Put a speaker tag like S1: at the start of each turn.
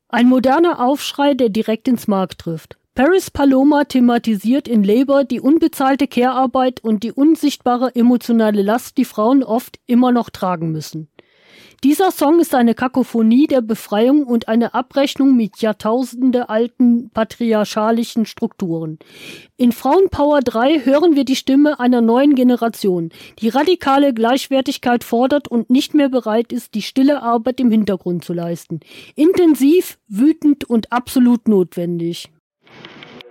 S1: Ein moderner Aufschrei, der direkt ins Mark trifft. Paris Paloma thematisiert in Labour die unbezahlte Care-Arbeit und die unsichtbare emotionale Last, die Frauen oft immer noch tragen müssen. Dieser Song ist eine Kakophonie der Befreiung und eine Abrechnung mit Jahrtausende alten patriarchalischen Strukturen. In Frauenpower 3 hören wir die Stimme einer neuen Generation, die radikale Gleichwertigkeit fordert und nicht mehr bereit ist, die stille Arbeit im Hintergrund zu leisten. Intensiv, wütend und absolut notwendig.